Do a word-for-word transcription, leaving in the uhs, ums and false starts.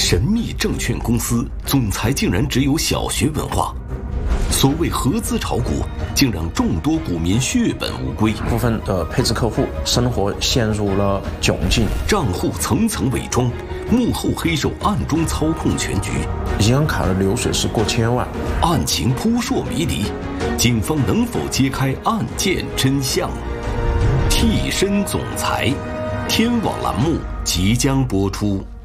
神秘证券公司总裁竟然只有小学文化，所谓合资炒股，竟让众多股民血本无归。 部分的配置客户生活陷入了窘境， 账户层层伪装，幕后黑手暗中操控全局。 银行卡的流水是过千万， 案情扑朔迷离，警方能否揭开案件真相？替身总裁，天网栏目即将播出。